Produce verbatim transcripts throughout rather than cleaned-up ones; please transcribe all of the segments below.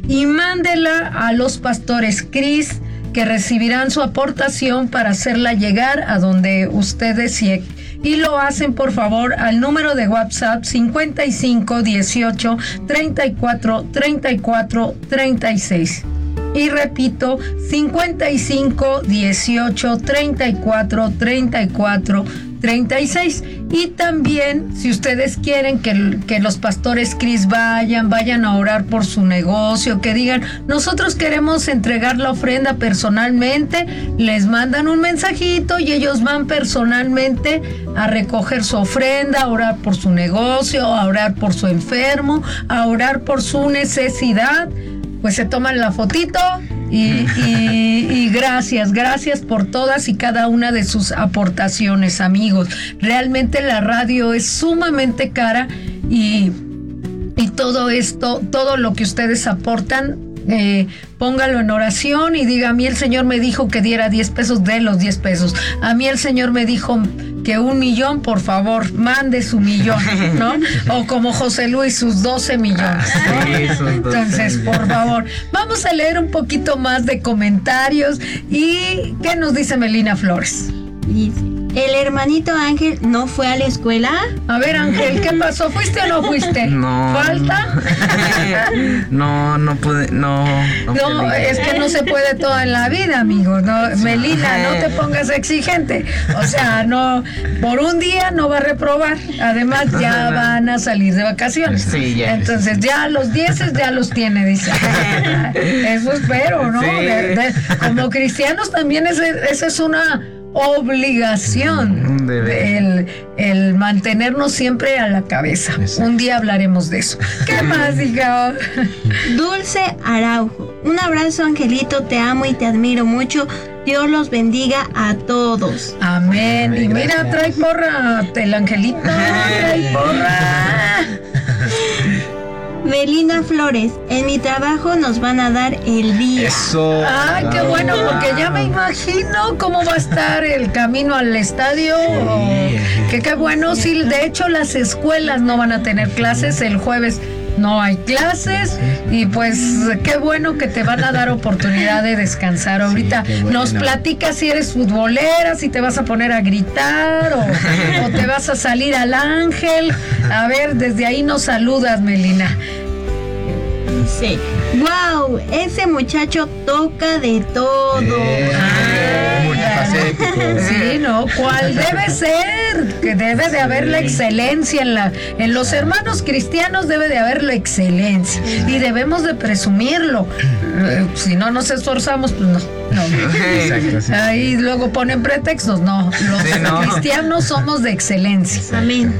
y mándela a los pastores Cris, que recibirán su aportación para hacerla llegar a donde ustedes y, y lo hacen, por favor, al número de WhatsApp cincuenta y cinco dieciocho treinta y cuatro treinta y cuatro treinta y seis. Y repito, cincuenta y cinco dieciocho treinta y cuatro treinta y cuatro treinta y seis. Y también, si ustedes quieren que, que los pastores Cris vayan, vayan a orar por su negocio, que digan, nosotros queremos entregar la ofrenda personalmente, les mandan un mensajito y ellos van personalmente a recoger su ofrenda, a orar por su negocio, a orar por su enfermo, a orar por su necesidad. Pues se toman la fotito y, y, y gracias, gracias por todas y cada una de sus aportaciones, amigos. Realmente la radio es sumamente cara y, y todo esto, todo lo que ustedes aportan, eh, póngalo en oración y diga, a mí el Señor me dijo que diera diez pesos, de los diez pesos. A mí el Señor me dijo que un millón, por favor, mande su millón, ¿no? O como José Luis, sus doce millones, ¿no? Sí, entonces, por favor, vamos a leer un poquito más de comentarios. ¿Y qué nos dice Melina Flores? Dice, el hermanito Ángel no fue a la escuela. A ver, Ángel, ¿qué pasó? ¿Fuiste o no fuiste? No. ¿Falta? No, no pude, no. No, no es que no se puede todo en la vida, amigos. No, Melina, no te pongas exigente. O sea, no, por un día no va a reprobar. Además, ya van a salir de vacaciones. Sí, ya. Entonces, ya los dieces ya los tiene, dice. Eso espero, ¿no? Sí. De, de, como cristianos también ese, esa es una obligación, el, el mantenernos siempre a la cabeza. Un día hablaremos de eso. ¿Qué más, hija? Dulce Araujo, un abrazo, Angelito, te amo y te admiro mucho. Dios los bendiga a todos. Amén. Y mira, trae porra el Angelito, trae porra. Melina Flores, en mi trabajo nos van a dar el día. Eso. Ay, qué bueno, porque ya me imagino cómo va a estar el camino al estadio. Sí. Que qué bueno, sí, de hecho las escuelas no van a tener clases el jueves. No hay clases y pues qué bueno que te van a dar oportunidad de descansar. Ahorita sí, bueno. Nos platicas si eres futbolera, si te vas a poner a gritar o, o te vas a salir al Ángel. A ver, desde ahí nos saludas, Melina. Sí. Wow, ese muchacho toca de todo. Eh, ah, multifacético. Sí, ¿no? ¿Cuál debe ser? Que debe de haber la excelencia en la, en los hermanos cristianos debe de haber la excelencia y debemos de presumirlo. Eh, si no nos esforzamos, pues no. No. Exacto, sí. Ahí luego ponen pretextos. No, los Sí, no. cristianos somos de excelencia. Amén.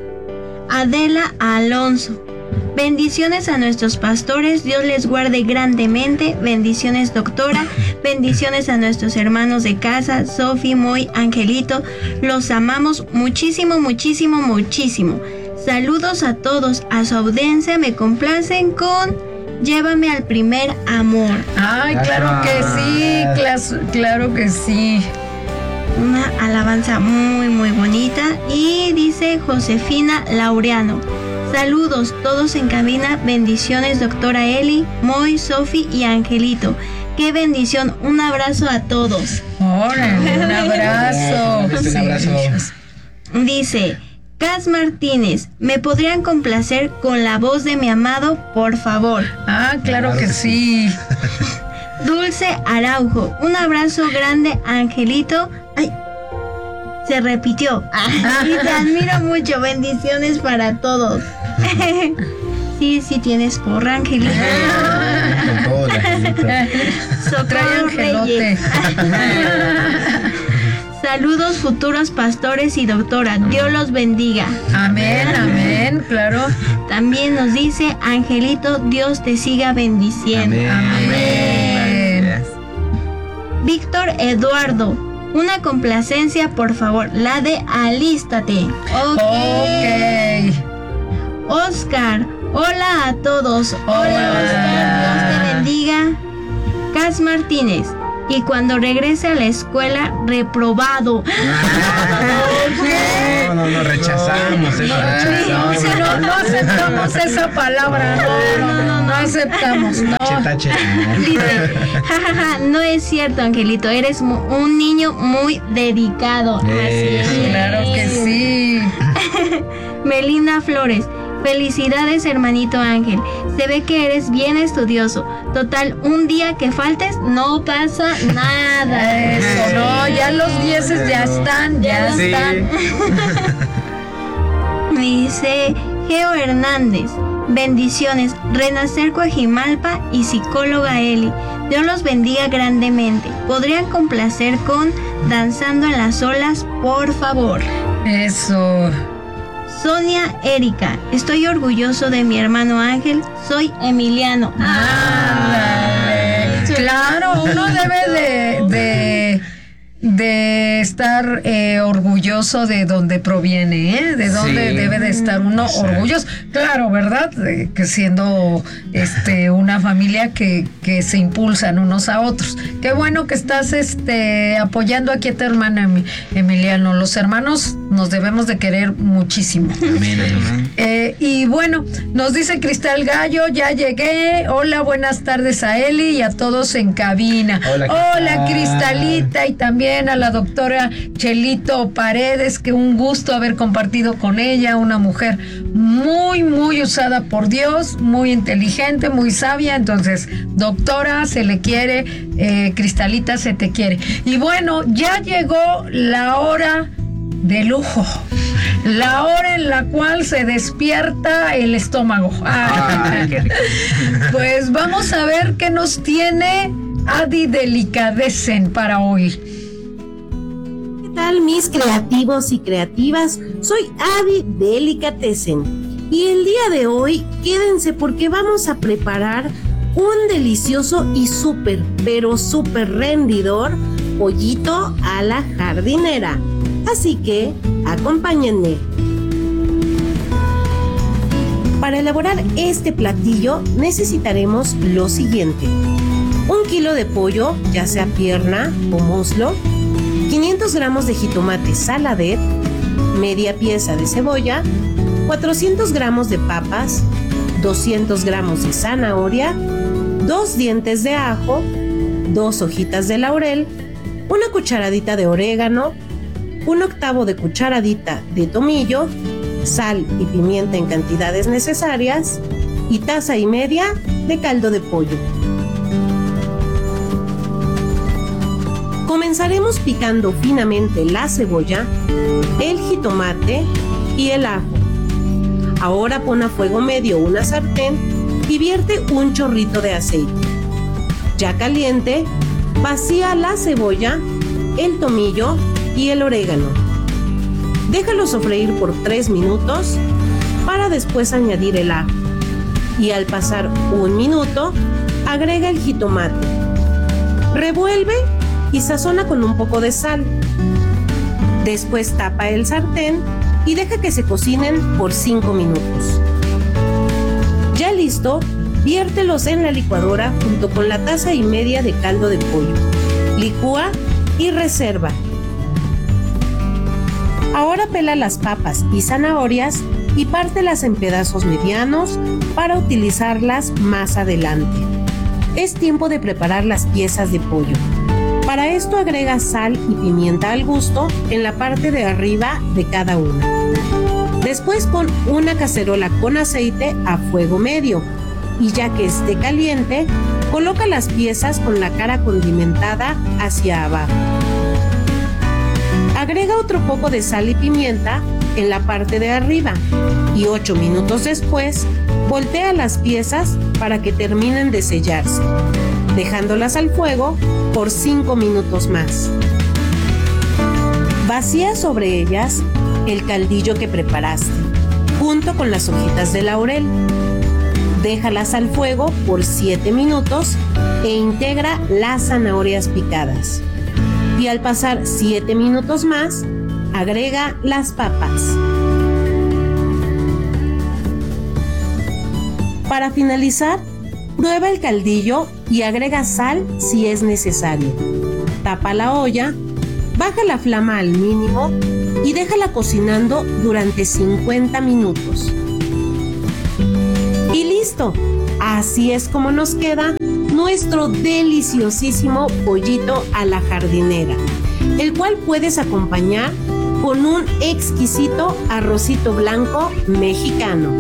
Adela Alonso. Bendiciones a nuestros pastores, Dios les guarde grandemente. Bendiciones, doctora. Bendiciones a nuestros hermanos de casa, Sofi, Moy, Angelito. Los amamos muchísimo, muchísimo, muchísimo. Saludos a todos. A su audiencia me complacen con Llévame al primer amor. Ay, claro que sí, claro, claro que sí. Una alabanza muy, muy bonita. Y dice Josefina Laureano. Saludos todos en cabina, bendiciones doctora Eli, Moy, Sofi y Angelito. Qué bendición, un abrazo a todos. Órale, un abrazo. Un abrazo. Dice, Cas Martínez, ¿me podrían complacer con la voz de mi amado, por favor? Ah, claro que sí. Dulce Araujo, un abrazo grande, Angelito. Ay, se repitió. Y te admiro mucho. Bendiciones para todos. Sí, sí tienes porra, Angelito. Con todo, Angelito. Socorro Reyes. Saludos, futuros pastores y doctora. Dios los bendiga. Amén, amén, claro. También nos dice Angelito, Dios te siga bendiciendo. Amén. Amén. Víctor Eduardo. Una complacencia, por favor, la de Alístate. Ok. Ok. Oscar, hola a todos. Hola, Hola. Oscar, Dios te bendiga. Cas Martínez, y cuando regrese a la escuela, reprobado. ¿Por qué? No, no, no, rechazamos eso, No, rechazamos. no, si no, no aceptamos esa palabra, no, no, no, no aceptamos, no. Tache, tache, no. Dice, jajaja, no es cierto, Angelito, eres mu- un niño muy dedicado. Eh, Así es. Claro que sí. Melina Flores, felicidades hermanito Ángel, se ve que eres bien estudioso. Total, un día que faltes no pasa nada. Eso, no, ya los dieces ya están, ya Sí. están. Dice Geo Hernández, bendiciones, Renacer Coajimalpa y psicóloga Eli. Dios los bendiga grandemente. ¿Podrían complacer con Danzando en las olas, por favor? Eso. Sonia Erika, estoy orgulloso de mi hermano Ángel, soy Emiliano. Ándale. Claro, uno debe de, de, de estar eh, orgulloso de donde proviene, ¿eh? De donde Sí. debe de estar uno Exacto. orgulloso. Claro, ¿verdad? De que siendo este una familia que, que se impulsan unos a otros. Qué bueno que estás este apoyando aquí a tu hermana, Emi- Emiliano. Los hermanos nos debemos de querer muchísimo. Amén, amén. Eh, y bueno, nos dice Cristal Gallo, ya llegué. Hola, buenas tardes a Eli y a todos en cabina. Hola, Hola, Cristal. Cristalita, y también a la doctora Chelito Paredes, que un gusto haber compartido con ella, una mujer muy, muy usada por Dios, muy inteligente, muy sabia. Entonces, doctora, se le quiere, eh, Cristalita, se te quiere. Y bueno, ya llegó la hora de lujo. La hora en la cual se despierta el estómago. Ah, Ay, qué rico. pues vamos a ver qué nos tiene Adi Delicadecen para hoy. ¿Qué tal, mis creativos y creativas? Soy Adi Delicatessen y el día de hoy quédense porque vamos a preparar un delicioso y súper, pero súper rendidor pollito a la jardinera. Así que acompáñenme. Para elaborar este platillo necesitaremos lo siguiente: un kilo de pollo, ya sea pierna o muslo, quinientos gramos de jitomate saladet, media pieza de cebolla, cuatrocientos gramos de papas, doscientos gramos de zanahoria, dos dientes de ajo, dos hojitas de laurel, una cucharadita de orégano, un octavo de cucharadita de tomillo, sal y pimienta en cantidades necesarias y taza y media de caldo de pollo. Comenzaremos picando finamente la cebolla, el jitomate y el ajo. Ahora pon a fuego medio una sartén y vierte un chorrito de aceite. Ya caliente, vacía la cebolla, el tomillo y el orégano. Déjalo sofreír por tres minutos para después añadir el ajo. Y al pasar un minuto, agrega el jitomate. Revuelve y sazona con un poco de sal. Después tapa el sartén y deja que se cocinen por cinco minutos. Ya listo, viértelos en la licuadora junto con la taza y media de caldo de pollo. Licúa y reserva. Ahora pela las papas y zanahorias y pártelas en pedazos medianos para utilizarlas más adelante. Es tiempo de preparar las piezas de pollo. Para esto agrega sal y pimienta al gusto en la parte de arriba de cada una. Después pon una cacerola con aceite a fuego medio y ya que esté caliente, coloca las piezas con la cara condimentada hacia abajo. Agrega otro poco de sal y pimienta en la parte de arriba y ocho minutos después voltea las piezas para que terminen de sellarse, dejándolas al fuego por cinco minutos más. Vacía sobre ellas el caldillo que preparaste, junto con las hojitas de laurel. Déjalas al fuego por siete minutos e integra las zanahorias picadas. Y al pasar siete minutos más, agrega las papas. Para finalizar, prueba el caldillo y agrega sal si es necesario. Tapa la olla, baja la flama al mínimo y déjala cocinando durante cincuenta minutos. Y listo, así es como nos queda nuestro deliciosísimo pollito a la jardinera, el cual puedes acompañar con un exquisito arrocito blanco mexicano.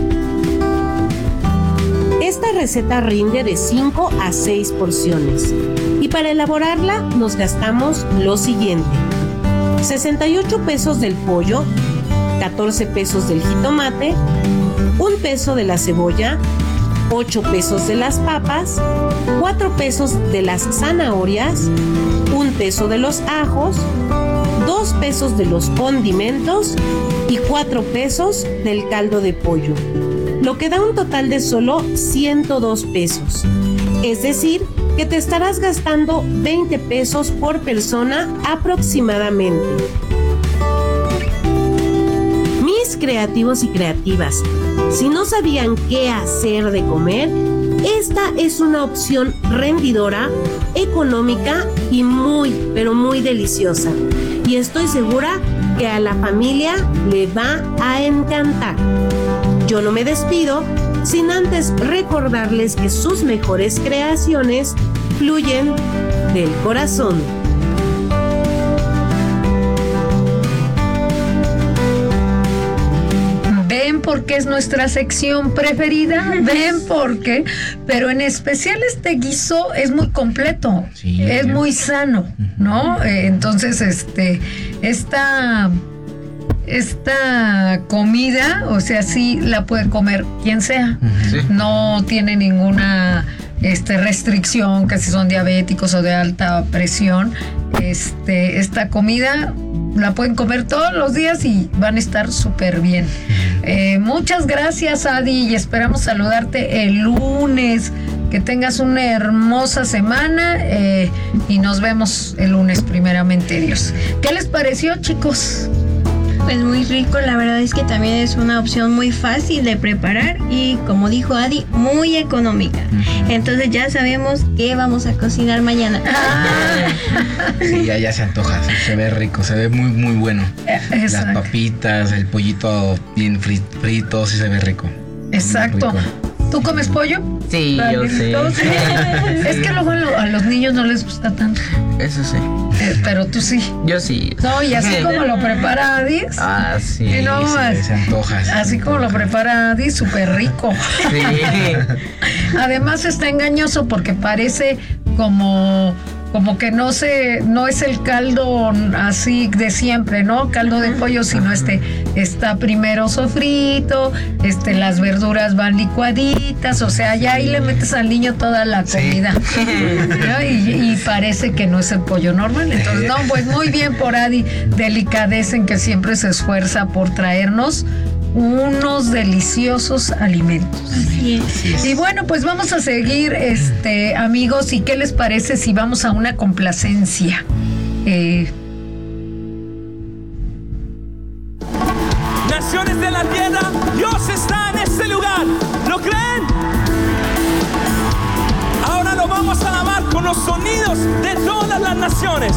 Esta receta rinde de cinco a seis porciones y para elaborarla nos gastamos lo siguiente: sesenta y ocho pesos del pollo, catorce pesos del jitomate, un peso de la cebolla, ocho pesos de las papas, cuatro pesos de las zanahorias, un peso de los ajos, dos pesos de los condimentos y cuatro pesos del caldo de pollo, lo que da un total de solo ciento dos pesos. Es decir, que te estarás gastando veinte pesos por persona aproximadamente. Mis creativos y creativas, si no sabían qué hacer de comer, esta es una opción rendidora, económica y muy, pero muy deliciosa. Y estoy segura que a la familia le va a encantar. Yo no me despido sin antes recordarles que sus mejores creaciones fluyen del corazón. ¿Ven por qué es nuestra sección preferida? ¿Ven por qué? Pero en especial este guiso es muy completo, Sí. es muy sano, ¿no? Eh, entonces, este, esta, esta comida, o sea, sí la puede comer quien sea. Sí. No tiene ninguna este, restricción, que si son diabéticos o de alta presión. Este, esta comida la pueden comer todos los días y van a estar súper bien. Eh, muchas gracias, Adi, y esperamos saludarte el lunes. Que tengas una hermosa semana eh, y nos vemos el lunes, primeramente Dios. ¿Qué les pareció, chicos? Pues muy rico, la verdad es que también es una opción muy fácil de preparar y, como dijo Adi, muy económica. Entonces ya sabemos qué vamos a cocinar mañana. Sí, ya, ya se antoja, sí, se ve rico, se ve muy, muy bueno. Las Exacto. papitas, el pollito bien fri- frito, sí se ve rico. Exacto. Muy rico. ¿Tú comes pollo? Sí, yo sé. ¿Tú sí? Es que luego a lo- a los niños no les gusta tanto, Eso sí. eh, pero tú sí. Yo sí. No, y así como lo prepara Adi, Ah, sí. y no Sí, más. se, se antoja. se Así como lo antoja. prepara Adi, súper rico. Sí. Además está engañoso porque parece como, como que no se, no es el caldo así de siempre, ¿no? Caldo de pollo, sino este está primero sofrito, este, las verduras van licuaditas, o sea, ya ahí le metes al niño toda la Sí. comida. ¿No? Y, y parece que no es el pollo normal. Entonces, no, pues muy bien por Adi, delicadeza en que siempre se esfuerza por traernos unos deliciosos alimentos. Así es. Así es. Y bueno, pues vamos a seguir, este, amigos, ¿y qué les parece si vamos a una complacencia? Eh, Naciones de la tierra, Dios está en este lugar. ¿Lo creen? Ahora lo vamos a alabar con los sonidos de todas las naciones.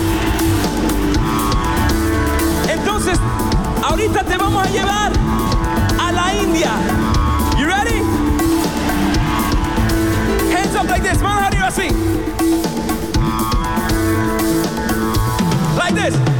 Entonces, ahorita te vamos a llevar a la India. You ready? Hands up like this. Manos arriba así. Like this.